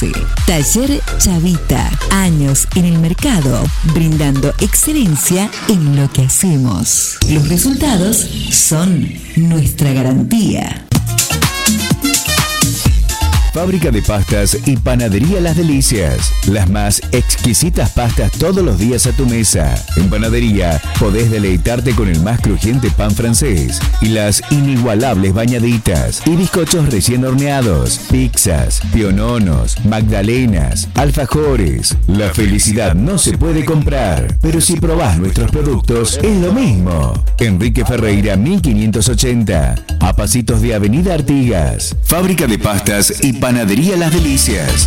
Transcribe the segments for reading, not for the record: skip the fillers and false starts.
11. Taller Chavita. Años en el mercado, brindando excelencia en lo que hacemos. Los resultados son nuestra garantía. Fábrica de pastas y panadería Las Delicias. Las más exquisitas pastas todos los días a tu mesa. En panadería podés deleitarte con el más crujiente pan francés y las inigualables bañaditas y bizcochos recién horneados, pizzas, piononos, magdalenas, alfajores. La felicidad no se puede comprar, pero si probás nuestros productos es lo mismo. Enrique Ferreira 1580, a pasitos de Avenida Artigas. Fábrica de pastas y panadería Las Delicias.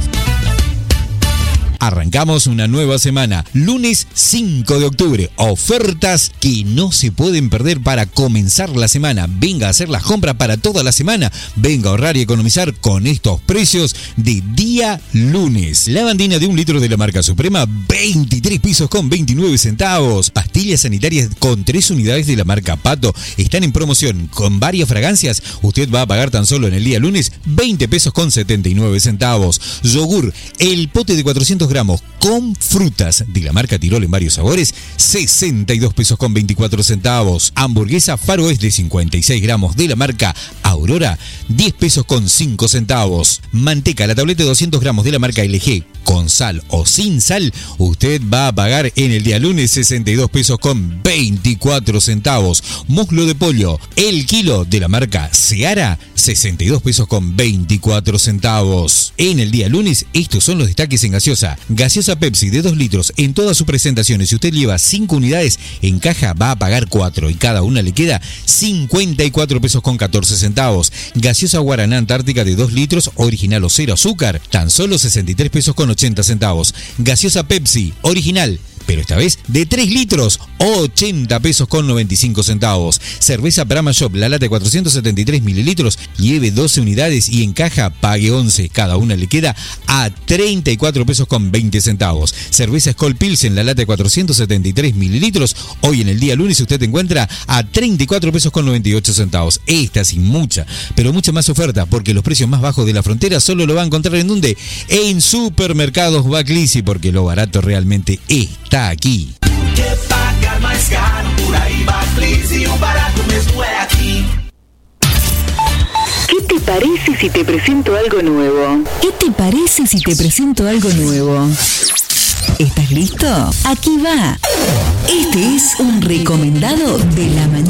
Arrancamos una nueva semana, lunes 5 de octubre, ofertas que no se pueden perder para comenzar la semana. Venga a hacer las compras para toda la semana, venga a ahorrar y economizar con estos precios de día lunes. Lavandina de 1 litro de la marca Suprema, 23 pesos con 29 centavos. Pastillas sanitarias con 3 unidades de la marca Pato, están en promoción con varias fragancias. Usted va a pagar tan solo en el día lunes 20 pesos con 79 centavos. Yogur, el pote de 400 gramos con frutas de la marca Tirol en varios sabores, 62 pesos con 24 centavos. Hamburguesa Faro es de 56 gramos de la marca Aurora, 10 pesos con 5 centavos. Manteca, la tableta de 200 gramos de la marca LG, con sal o sin sal, usted va a pagar en el día lunes 62 pesos con 24 centavos. Muslo de pollo, el kilo de la marca Seara, 62 pesos con 24 centavos. En el día lunes, estos son los destaques en gaseosa. Gaseosa Pepsi de 2 litros en todas sus presentaciones. Si usted lleva 5 unidades en caja, va a pagar 4 y cada una le queda 54 pesos con 14 centavos. Gaseosa Guaraná Antártica de 2 litros, original o cero azúcar, tan solo 63 pesos con 80 centavos. Gaseosa Pepsi, original, pero esta vez de 3 litros, 80 pesos con 95 centavos. Cerveza Brahma Shop, la lata de 473 mililitros, lleve 12 unidades y en caja pague 11. Cada una le queda a 34 pesos con 20 centavos. Cerveza Skol Pilsen, la lata de 473 mililitros, hoy en el día lunes usted encuentra a 34 pesos con 98 centavos. Esta sin mucha, pero mucha más oferta, porque los precios más bajos de la frontera solo lo va a encontrar en ¿dónde? En Supermercados Baclisi, porque lo barato realmente está aquí. Que pagar mais caro, por aí Baclisi, o barato mesmo é aqui. ¿Qué te parece si te presento algo nuevo? ¿Qué te parece si te presento algo nuevo? ¿Estás listo? Aquí va. Este es un recomendado de la mañana.